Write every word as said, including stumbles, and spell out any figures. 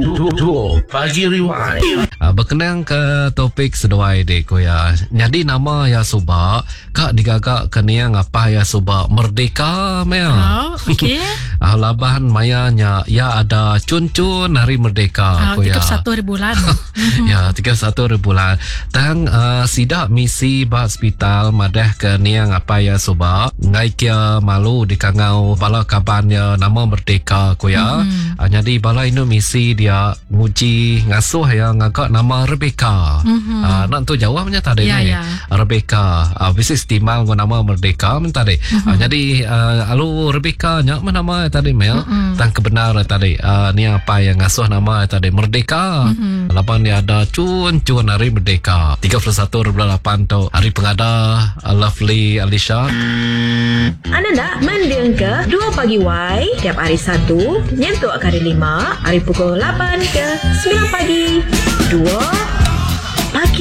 Dua Pagi Rewind. Uh, berkenaan ke topik seduai dek ko ya. Jadi nama ya subak kak digagak keniang apa ya subak merdeka mea. Oh, okey. Ah, labahan mayanya ya ada cun-cun hari merdeka Ah, ko ya. tiga puluh satu hari bulan. Ya, tiga puluh satu hari bulan. Tang uh, sidak misi ba hospital madah ke niang apa ya subak ngai kia malu di kangau bala kaban ya nama merdeka ko ya. Mm-hmm. Uh, jadi bala ini misi dia nguji ngasuh ya ngagak nama Rebecca. Mm-hmm. Uh, nak tu jawabnya tadi Ya, ni. ya. Rebecca. Uh, bisnis timal gua nama merdeka men tadi. Mm-hmm. Uh, jadi uh, alu Rebecca nya mana nama tadi mel. Mm-hmm. Tang kebenar tadi. Uh, ni apa yang ngasuh nama tadi merdeka. Mm-hmm. Lapan dia ada cun-cun hari merdeka. tiga puluh satu bulan lapan tu hari pengada uh, Lovely Alicia. Anda nak mendengar ke dua Pagi Y tiap hari Sabtu nyentuh hari lima hari pukul lapan ke sembilan pagi. Dua